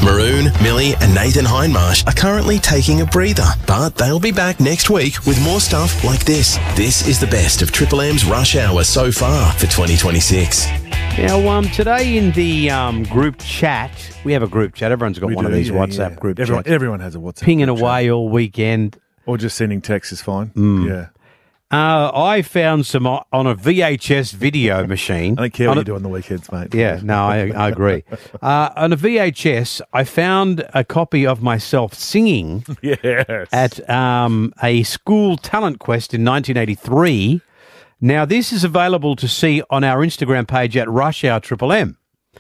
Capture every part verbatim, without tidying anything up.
Maroon, Millie and Nathan Hindmarsh are currently taking a breather, but they'll be back next week with more stuff like this. This is the best of Triple M's Rush Hour so far for twenty twenty-six. Now, um, today in the um, group chat, we have a group chat. Everyone's got We one do, of these yeah, WhatsApp yeah. group everyone, chats. Everyone has a WhatsApp Pinging group chat. away all weekend. Or just sending texts is fine. Mm. Yeah. Uh, I found some o- on a V H S video machine. I don't care On what a- you do on the weekends, mate. Yeah, no, I, I agree. Uh, on a V H S, I found a copy of myself singing Yes. at um, a school talent quest in nineteen eighty-three. Now, this is available to see on our Instagram page at Rush Hour Triple M.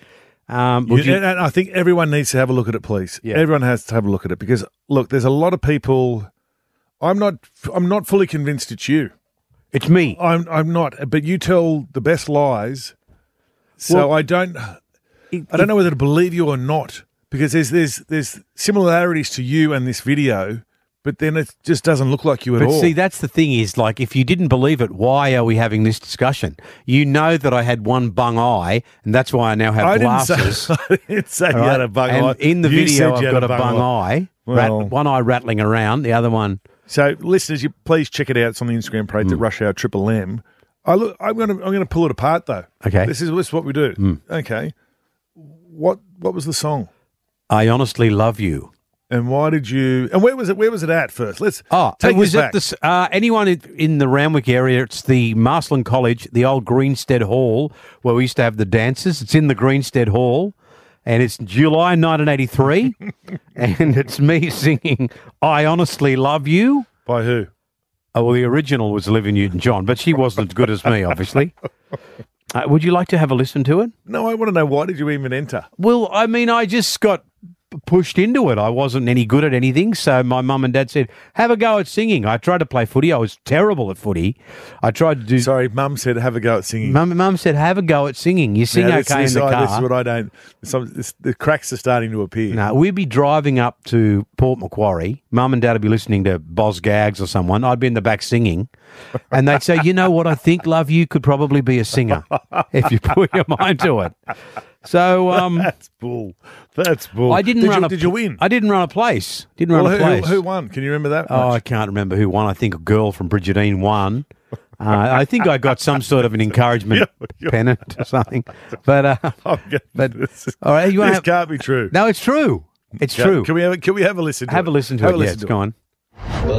Um, would You- you- and and I think everyone needs to have a look at it, please. Yeah. Everyone has to have a look at it because, look, there's a lot of people. I'm not. I'm not fully convinced it's you. it's me. I'm. I'm not. But you tell the best lies, so Well, I don't. I don't know whether to believe you or not because there's there's there's similarities to you and this video, but then it just doesn't look like you at But all. see, that's the thing is, like, if you didn't believe it, why are we having this discussion? You know that I had one bung eye, and that's why I now have I didn't glasses. say. I didn't say you all had right? a bung and eye. in the You video, said I've you had got a bung, eye. Rat- Well- one eye rattling around, the other one. So, listeners, you please check it out. It's on the Instagram page Mm. at Rush Hour Triple M. I look. I'm going to. I'm going to pull it apart though. Okay. This is this is what we do. Mm. Okay. What What was the song? I honestly love you. And why did you? And where was it? Where was it at first? Let's Oh, take it was us at back. the s- uh, anyone in, in the Randwick area. It's the Marsland College, the old Greenstead Hall, where we used to have the dances. It's in the Greenstead Hall, and it's July nineteen eighty-three, and it's me singing "I Honestly Love You." By who? Oh, well, the original was Olivia Newton-John, but she wasn't as good as me, obviously. Uh, would you like to have a listen to it? No, I want to know why did you even enter? Well, I mean, I just got p- pushed into it. I wasn't any good at anything, so my mum and dad said, have a go at singing. I tried to play footy. I was terrible at footy. I tried to do... Sorry, Mum said have a go at singing. Mum, mum said, have a go at singing. You sing Now, this, okay this, in the I- car. This is what I don't. Some, this, the cracks are starting to appear. No, we'd be driving up to Port Macquarie. Mum and Dad would be listening to Boz Gags or someone. I'd be in the back singing. And they'd say, you know what, I think, love, you could probably be a singer if you put your mind to it. So um, That's bull. That's bull. I didn't did run you, a Did you win? I didn't run a place. Didn't well, run a who, place. who, who won? Can you remember that? Oh, I much? can't remember who won. I think a girl from Bridgetine won. Uh, I think I got some sort of an encouragement pennant or something. But uh, I'm getting but this. all right, you want This to have, can't be true. no, it's true. It's Can- true. Can we have? a- Can we have a listen? To have it? a listen to have it. A Yeah, listen it's to it. gone.